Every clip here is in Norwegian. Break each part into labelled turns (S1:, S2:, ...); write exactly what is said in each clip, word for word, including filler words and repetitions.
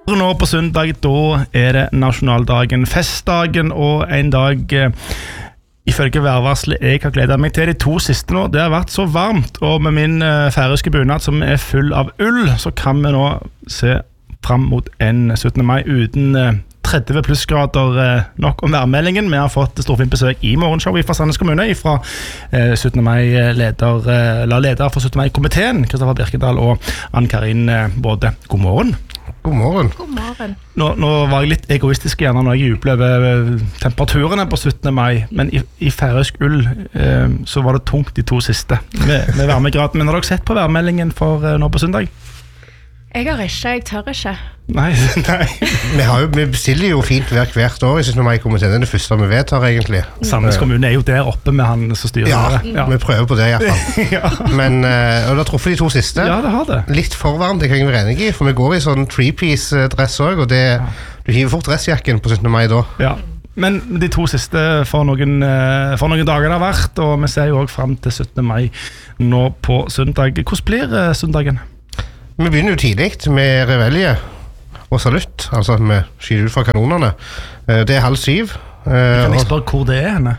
S1: Nå på søndag, da er det nasjonaldagen, festdagen og en dag eh, ifølge værvarselet jeg har gledet meg til de to siste nå. Det har vært så varmt, og med min eh, færøyske bunad som er full av ull, så kan vi nå se frem mot en syttende mai uten eh, tretti plussgrader eh, nok om værmeldingen. Vi har fått storfint besøk i morgenshow fra Sandnes kommune, fra eh, syttende mai-leder, eh, la leder for syttende mai-komiteen, Kristoffer Birkedal og Ann-Karin eh, Både. God morgen.
S2: God morgen.
S3: God morgen.
S1: Nå, nå var jeg litt egoistisk gjerne når jeg jubler over temperaturene på syttende mai, men i, i færøysk ull eh, så var det tungt de to siste med, med varmegraden. Men har dere sett på værmeldingen for eh, nå på søndag?
S3: Jeg har ikke, jeg tør ikke.
S1: Nei, nei.
S2: Vi, har jo, vi bestiller jo fint hver hvert år i syttende mai-komiteen. Det er det første vi vedtar egentlig.
S1: Sandnes kommune er jo der oppe med han som styrer
S2: ja,
S1: det.
S2: Ja, vi prøver på det i hvert fall.
S1: ja.
S2: Men, og da truffet de to siste.
S1: Ja, det har det.
S2: Litt for varmt, det kan jeg være enig i, for vi går i sånn three-piece-dress også, og det, du hiver fort dressjakken på syttende mai da.
S1: Ja. Men de to siste for noen, for noen dager det har vært, og vi ser jo også frem til syttende mai nå på søndag. Hvordan blir søndagen?
S2: Vi begynner jo tidlig med revelje og salutt, altså med skyter ut fra kanonerne. Det er halv syv.
S1: Kan jeg spørre hvor det er henne?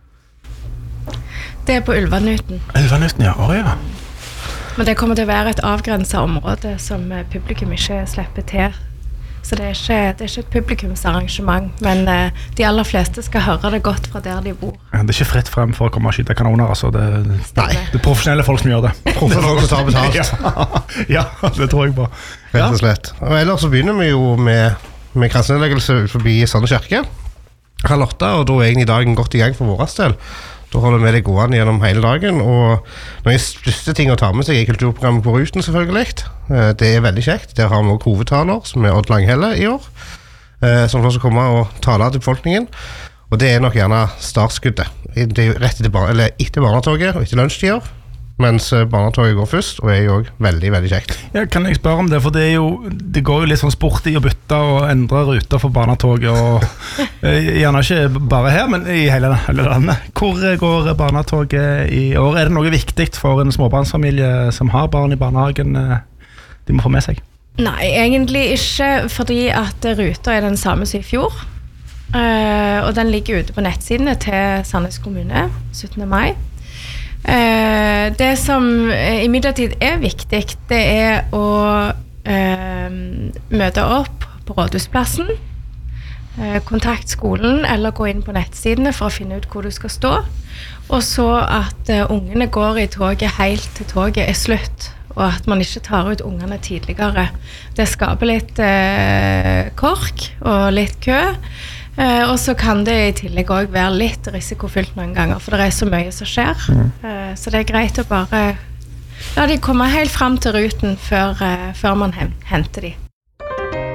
S3: Det er på Ulvanuten.
S1: Ulvanuten, ja. Å, ja.
S3: Men det kommer til å være et avgrenset område som publikum ikke slipper til. Så det er ikke, det er ikke et publikumsarrangement, men uh, de aller fleste skal høre det godt fra der de bor.
S1: Det er ikke fritt frem for å komme og skyte kanoner, altså. Det,
S2: Nei.
S1: Det er profesjonelle folk som gjør det.
S2: Profesjonelle folk som tar betalt.
S1: ja, ja, det tror jeg på.
S2: Rett og slett. Og ellers så begynner vi jo med, med kransenedleggelse ut forbi Sandnes kirke. Halv åtte, og da er egentlig dagen godt i gang for våres del. Da holder vi det gående gjennom hele dagen, og noen største ting å ta med seg i kulturprogrammet på Ruten selvfølgelig. Det er veldig kjekt. Der har vi også hovedtaler, som er Odd Langhelle i år, som får komme og tale til befolkningen. Og det er nok gjerne startskuddet. Det er jo rett etter, bar- eller etter barnetoget og etter lunsjtider, mens barnetoget går først, og er jo også veldig, veldig kjekt.
S1: Ja, kan jeg spørre om det, for det, er jo, det går jo litt sånn sport i å bytte og endre ruter for barnetoget, og eh, gjerne ikke bare her, men i hele, hele landet. Hvor går barnetoget i år? Er det noe viktig for en småbarnsfamilie som har barn i barnehagen eh, de må få med seg?
S3: Nei, egentlig ikke, fordi at ruta er den samme som i fjor. Uh, og den ligger ute på nettsidene til Sandnes kommune, syttende mai. Uh, det som uh, imidlertid er viktig, det er å uh, møte opp på rådhusplassen, uh, kontakt skolen eller gå inn på nettsidene for å finne ut hvor du skal stå, og så at uh, ungene går i toget helt til toget er slutt, og at man ikke tar ut ungene tidligere. Det skaper litt uh, kork og litt kø. Uh, og så kan det i tillegg også være litt risikofylt noen ganger, for det er så mye som skjer. Mm. Uh, så det er greit å bare la de komme helt frem til ruten før, uh, før man henter de.